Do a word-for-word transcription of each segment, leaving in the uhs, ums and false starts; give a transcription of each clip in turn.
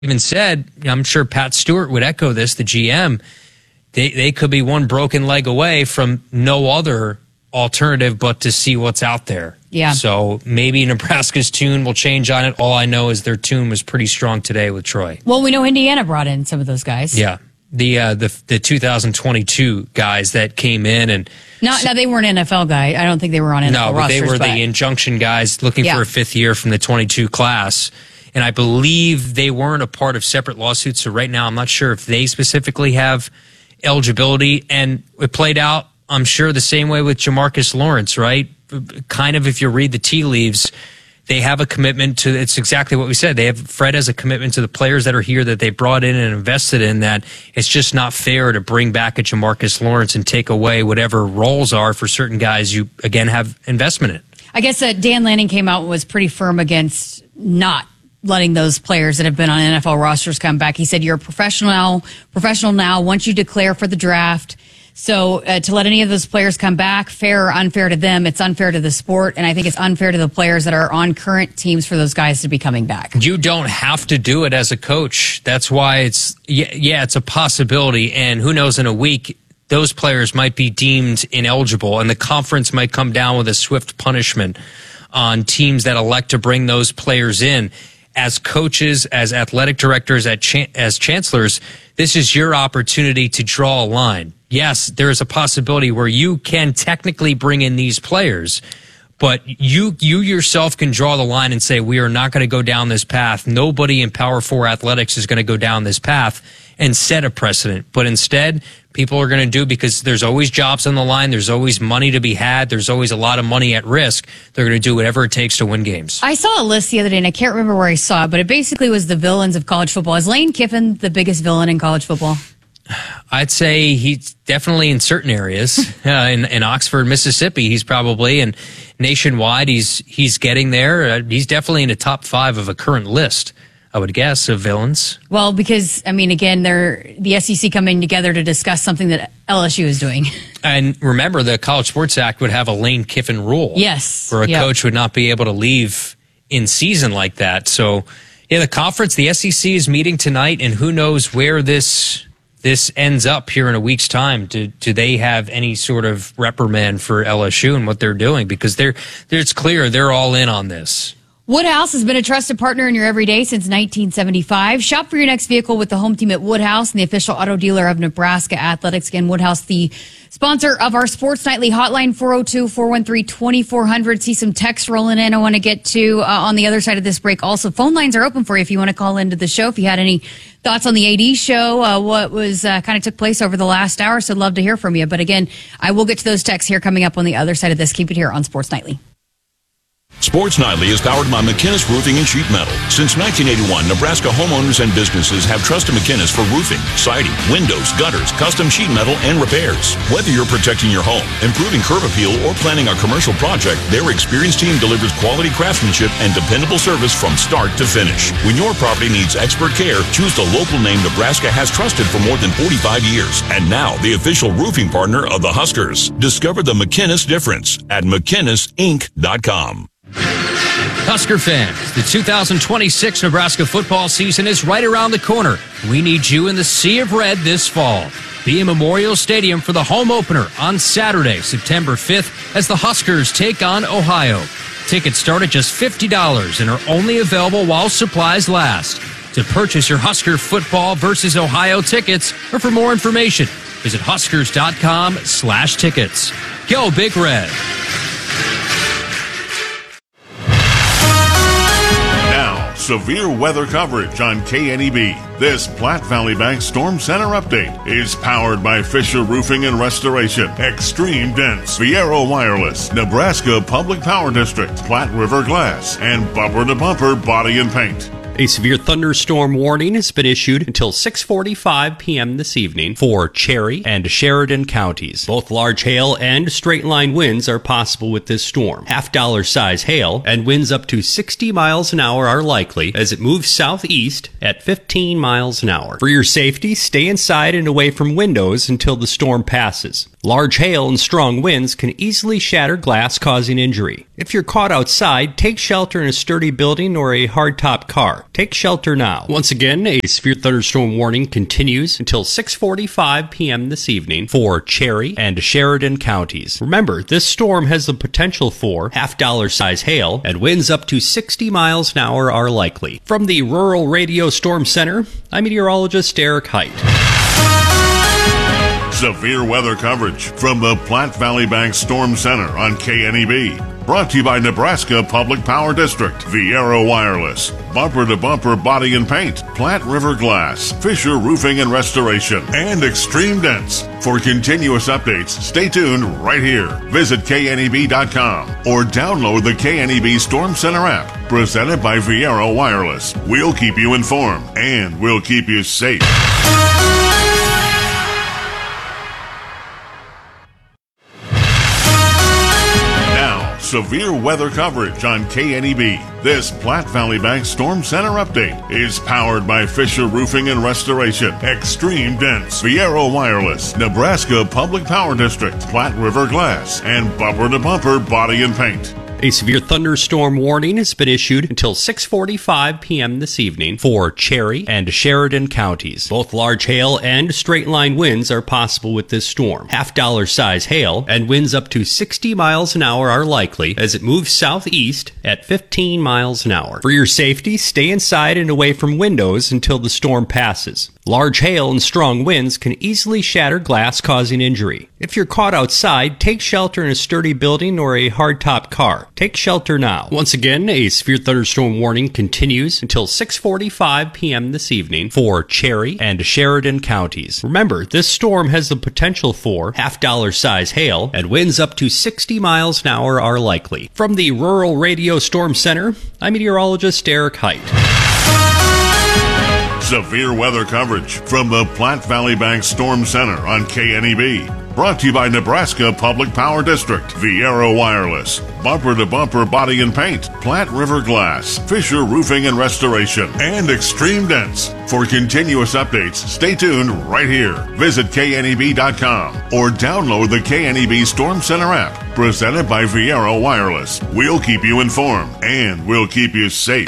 even said, I'm sure Pat Stewart would echo this, the G M, they, they could be one broken leg away from no other alternative but to see what's out there. Yeah. So maybe Nebraska's tune will change on it. All I know is their tune was pretty strong today with Troy. Well, we know Indiana brought in some of those guys. Yeah. The uh, the the two thousand twenty-two guys that came in and no, no, they weren't N F L guy. I don't think they were on N F L no, but rosters. they were but the injunction guys looking yeah. for a fifth year from the twenty-two class. And I believe they weren't a part of separate lawsuits. So right now, I'm not sure if they specifically have eligibility. And it played out, I'm sure, the same way with Jamarcus Lawrence, right? Kind of, if you read the tea leaves, they have a commitment to, it's exactly what we said. They have, Fred has a commitment to the players that are here that they brought in and invested in, that it's just not fair to bring back a Jamarcus Lawrence and take away whatever roles are for certain guys you, again, have investment in. I guess that Dan Lanning came out and was pretty firm against not letting those players that have been on N F L rosters come back. He said, you're a professional now, professional now once you declare for the draft. So uh, to let any of those players come back, fair or unfair to them, it's unfair to the sport. And I think it's unfair to the players that are on current teams for those guys to be coming back. You don't have to do it as a coach. That's why it's, yeah, yeah it's a possibility. And who knows, in a week, those players might be deemed ineligible and the conference might come down with a swift punishment on teams that elect to bring those players in. As coaches, as athletic directors, as chancellors, this is your opportunity to draw a line. Yes, there is a possibility where you can technically bring in these players, but you you yourself can draw the line and say, we are not going to go down this path. Nobody in Power Four athletics is going to go down this path and set a precedent. But instead, people are going to do, because there's always jobs on the line, there's always money to be had, there's always a lot of money at risk. They're going to do whatever it takes to win games. I saw a list the other day, and I can't remember where I saw it, but it basically was the villains of college football. Is Lane Kiffin the biggest villain in college football? I'd say he's definitely in certain areas. uh, in, in Oxford, Mississippi, he's probably, and nationwide, he's he's getting there. Uh, he's definitely in the top five of a current list, I would guess, of villains. Well, because, I mean, again, they're the S E C coming together to discuss something that L S U is doing. And remember, the College Sports Act would have a Lane Kiffin rule. Yes. Where a yep. coach would not be able to leave in season like that. So, yeah, the conference, the S E C is meeting tonight, and who knows where this this ends up here in a week's time. Do, do they have any sort of reprimand for L S U and what they're doing? Because they're, they're it's clear they're all in on this. Woodhouse has been a trusted partner in your everyday since nineteen seventy-five. Shop for your next vehicle with the home team at Woodhouse and the official auto dealer of Nebraska Athletics. Again, Woodhouse, the sponsor of our Sports Nightly hotline, four oh two, four one three, two four zero zero. See some texts rolling in I want to get to uh, on the other side of this break. Also, phone lines are open for you if you want to call into the show. If you had any thoughts on the A D show, uh, what was uh, kind of took place over the last hour, so I'd love to hear from you. But again, I will get to those texts here coming up on the other side of this. Keep it here on Sports Nightly. Sports Nightly is powered by McInnes Roofing and Sheet Metal. Since nineteen eighty-one, Nebraska homeowners and businesses have trusted McInnes for roofing, siding, windows, gutters, custom sheet metal, and repairs. Whether you're protecting your home, improving curb appeal, or planning a commercial project, their experienced team delivers quality craftsmanship and dependable service from start to finish. When your property needs expert care, choose the local name Nebraska has trusted for more than forty-five years. And now, the official roofing partner of the Huskers. Discover the McInnes difference at McInnes Inc dot com. Husker fans, the two thousand twenty-six Nebraska football season is right around the corner. We need you in the Sea of Red this fall. Be in Memorial Stadium for the home opener on Saturday, September fifth, as the Huskers take on Ohio. Tickets start at just fifty dollars and are only available while supplies last. To purchase your Husker football versus Ohio tickets, or for more information, visit huskers.com slash tickets. Go Big Red. Severe weather coverage on K N E B. This Platte Valley Bank Storm Center update is powered by Fisher Roofing and Restoration, Extreme Dense, Fiero Wireless, Nebraska Public Power District, Platte River Glass, and Bumper to Bumper Body and Paint. A severe thunderstorm warning has been issued until six forty-five p.m. this evening for Cherry and Sheridan counties. Both large hail and straight-line winds are possible with this storm. Half-dollar size hail and winds up to sixty miles an hour are likely as it moves southeast at fifteen miles an hour. For your safety, stay inside and away from windows until the storm passes. Large hail and strong winds can easily shatter glass, causing injury. If you're caught outside, take shelter in a sturdy building or a hardtop car. Take shelter now. Once again, a severe thunderstorm warning continues until six forty-five p.m. this evening for Cherry and Sheridan counties. Remember, this storm has the potential for half-dollar size hail, and winds up to sixty miles an hour are likely. From the Rural Radio Storm Center, I'm meteorologist Eric Height. Severe weather coverage from the Platte Valley Bank Storm Center on K N E B. Brought to you by Nebraska Public Power District, Viero Wireless, Bumper to Bumper Body and Paint, Platte River Glass, Fisher Roofing and Restoration, and Extreme Dents. For continuous updates, stay tuned right here. Visit K N E B dot com or download the K N E B Storm Center app, presented by Viero Wireless. We'll keep you informed, and we'll keep you safe. Severe weather coverage on K N E B. This Platte Valley Bank Storm Center update is powered by Fisher Roofing and Restoration, Extreme Dents, Viero Wireless, Nebraska Public Power District, Platte River Glass, and Bumper to Bumper Body and Paint. A severe thunderstorm warning has been issued until six forty-five p.m. this evening for Cherry and Sheridan counties. Both large hail and straight-line winds are possible with this storm. Half-dollar size hail and winds up to sixty miles an hour are likely as it moves southeast at fifteen miles an hour. For your safety, stay inside and away from windows until the storm passes. Large hail and strong winds can easily shatter glass, causing injury. If you're caught outside, take shelter in a sturdy building or a hardtop car. Take shelter now. Once again, a severe thunderstorm warning continues until six forty-five p.m. this evening for Cherry and Sheridan counties. Remember, this storm has the potential for half-dollar size hail, and winds up to sixty miles an hour are likely. From the Rural Radio Storm Center, I'm meteorologist Eric Height. Severe weather coverage from the Platte Valley Bank Storm Center on K N E B. Brought to you by Nebraska Public Power District, Viero Wireless, Bumper to Bumper Body and Paint, Platte River Glass, Fisher Roofing and Restoration, and Extreme Dents. For continuous updates, stay tuned right here. Visit K N E B dot com or download the K N E B Storm Center app, presented by Viero Wireless. We'll keep you informed, and we'll keep you safe.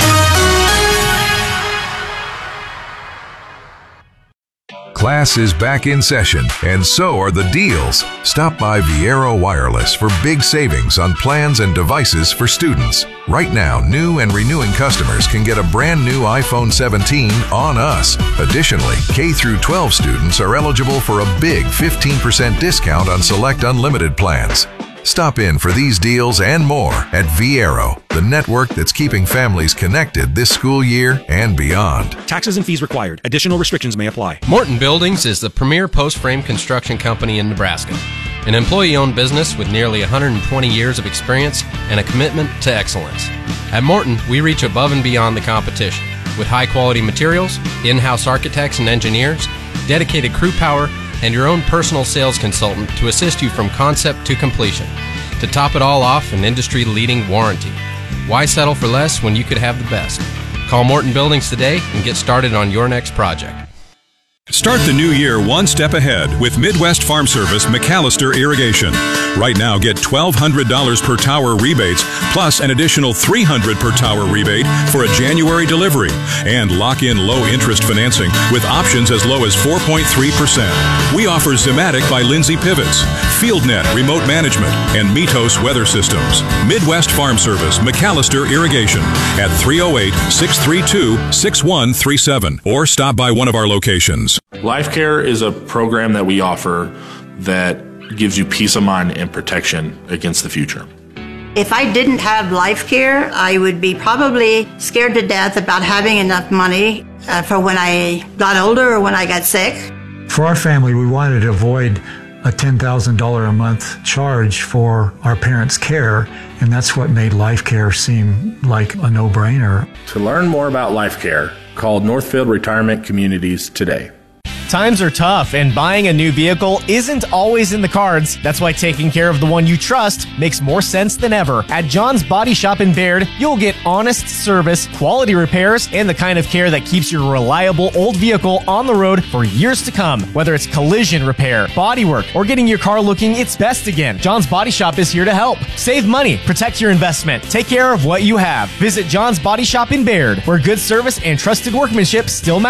Class is back in session, and so are the deals. Stop by Viero Wireless for big savings on plans and devices for students. Right now, new and renewing customers can get a brand new iPhone seventeen on us. Additionally, K through twelve students are eligible for a big fifteen percent discount on select unlimited plans. Stop in for these deals and more at Viero, the network that's keeping families connected this school year and beyond. Taxes and fees required. Additional restrictions may apply. Morton Buildings is the premier post-frame construction company in Nebraska. An employee-owned business with nearly one hundred twenty years of experience and a commitment to excellence. At Morton, we reach above and beyond the competition with high-quality materials, in-house architects and engineers, dedicated crew power, and your own personal sales consultant to assist you from concept to completion. To top it all off, an industry-leading warranty. Why settle for less when you could have the best? Call Morton Buildings today and get started on your next project. Start the new year one step ahead with Midwest Farm Service McAllister Irrigation. Right now, get twelve hundred dollars per tower rebates, plus an additional three hundred dollars per tower rebate for a January delivery, and lock in low-interest financing with options as low as four point three percent. We offer Zimatic by Lindsay Pivots, FieldNet Remote Management, and Mitos Weather Systems. Midwest Farm Service McAllister Irrigation at three oh eight, six three two, six one three seven, or stop by one of our locations. LifeCare is a program that we offer that gives you peace of mind and protection against the future. If I didn't have LifeCare, I would be probably scared to death about having enough money uh, for when I got older or when I got sick. For our family, we wanted to avoid a ten thousand dollars a month charge for our parents' care, and that's what made LifeCare seem like a no-brainer. To learn more about LifeCare, call Northfield Retirement Communities today. Times are tough, and buying a new vehicle isn't always in the cards. That's why taking care of the one you trust makes more sense than ever. At John's Body Shop in Baird, you'll get honest service, quality repairs, and the kind of care that keeps your reliable old vehicle on the road for years to come. Whether it's collision repair, bodywork, or getting your car looking its best again, John's Body Shop is here to help. Save money, protect your investment, take care of what you have. Visit John's Body Shop in Baird, where good service and trusted workmanship still matter.